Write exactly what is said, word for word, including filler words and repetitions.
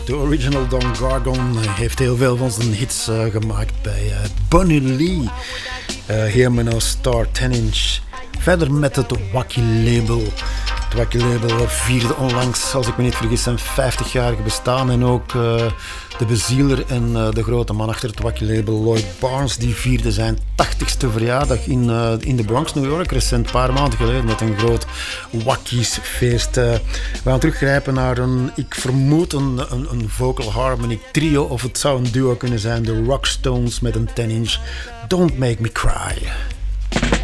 De original Don Gargon heeft heel veel van zijn hits uh, gemaakt bij uh, Bunny Lee. Uh, Hear Me Now Star ten inch. Verder met het Wacky Label. Het Wacky Label vierde onlangs, als ik me niet vergis, zijn vijftigjarige bestaan. En ook uh, de bezieler en uh, de grote man achter het Wacky Label, Lloyd Barnes, die vierde zijn tachtigste verjaardag in, uh, in de Bronx, New York. Recent, een paar maanden geleden, met een groot Wackies feest. Uh, we gaan teruggrijpen naar een, ik vermoed, een, een, een vocal harmony trio. Of het zou een duo kunnen zijn, de Rockstones met een ten inch. Don't Make Me Cry.